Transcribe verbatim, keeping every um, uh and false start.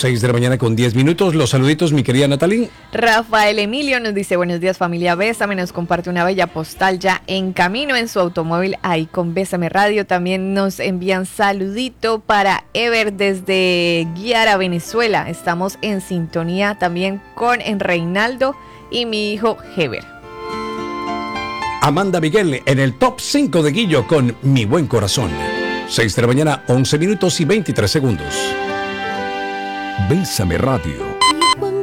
seis de la mañana con diez minutos. Los saluditos, mi querida Natalín. Rafael Emilio nos dice, buenos días familia Bésame, nos comparte una bella postal ya en camino en su automóvil ahí con Bésame Radio. También nos envían saludito para Ever desde Guiara, Venezuela. Estamos en sintonía también con en Reinaldo y mi hijo Heber. Amanda Miguel en el top cinco de Guillo con Mi Buen Corazón. seis de la mañana, once minutos y veintitrés segundos. Bésame Radio.